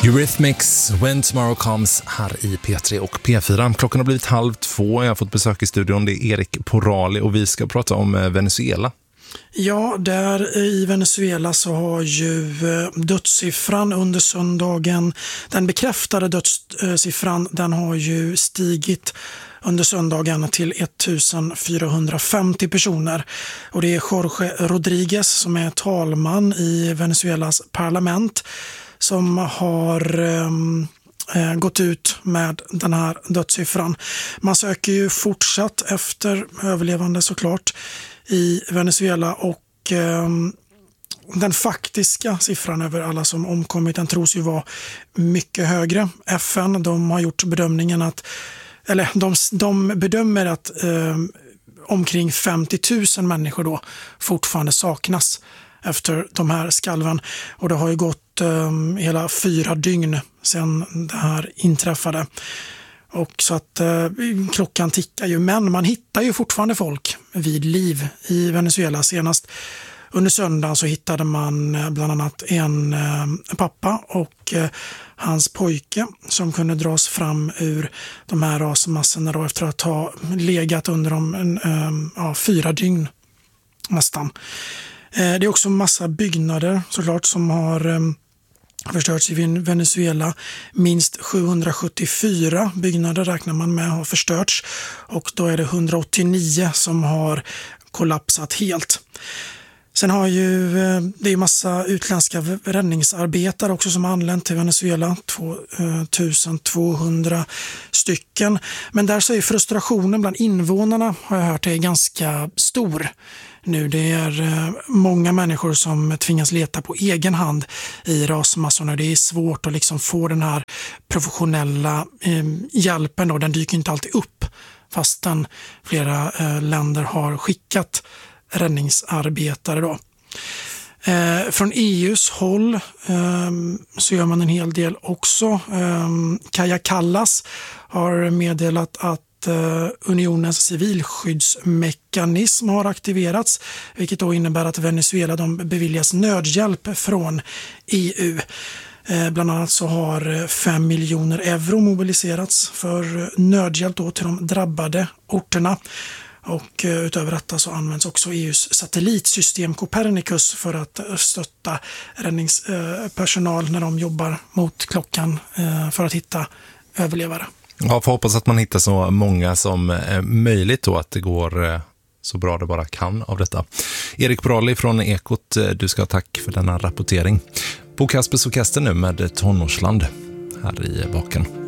Eurythmics, When Tomorrow Comes här i P3 och P4. Klockan har blivit 1:30. Jag har fått besök i studion. Det är Erik Porali och vi ska prata om Venezuela. Ja, där i Venezuela så har ju dödssiffran under söndagen, den bekräftade dödssiffran, den har ju stigit under söndagen till 1450 personer. Och det är Jorge Rodriguez som är talman i Venezuelas parlament som har gått ut med den här dödssiffran. Man söker ju fortsatt efter överlevande såklart i Venezuela och den faktiska siffran över alla som omkommit, den tros ju vara mycket högre. FN, de har gjort bedömningen att, eller de bedömer att omkring 50 000 människor då fortfarande saknas efter de här skalven. Och det har ju gått hela 4 dygn sedan det här inträffade. Och så att klockan tickar ju, men man hittar ju fortfarande folk vid liv i Venezuela. Senast under söndagen så hittade man bland annat en pappa och hans pojke som kunde dras fram ur de här rasmassorna då efter att ha legat under dem 4 dygn nästan. Det är också massa byggnader såklart som har förstörts i Venezuela. Minst 774 byggnader räknar man med har förstörts och då är det 189 som har kollapsat helt. Sen har ju det är massa utländska räddningsarbetare också som har anlänt till Venezuela, 2200 stycken. Men där så är frustrationen bland invånarna, har jag hört, är ganska stor nu. Det är många människor som tvingas leta på egen hand i rasmassorna. Det är svårt att liksom få den här professionella hjälpen då. Den dyker inte alltid upp fastän flera länder har skickat räddningsarbetare då. Från EUs håll så gör man en hel del också. Kaja Kallas har meddelat att unionens civilskyddsmekanism har aktiverats, vilket då innebär att Venezuela de beviljas nödhjälp från EU. Bland annat så har 5 miljoner euro mobiliserats för nödhjälp då till de drabbade orterna. Och utöver detta så används också EUs satellitsystem Copernicus för att stötta räddningspersonal när de jobbar mot klockan för att hitta överlevare. Ja, får hoppas att man hittar så många som möjligt och att det går så bra det bara kan av detta. Erik Porali från Ekot, du ska ha tack för denna rapportering. På Kaspers Orkester nu med Tonårsland här i baken.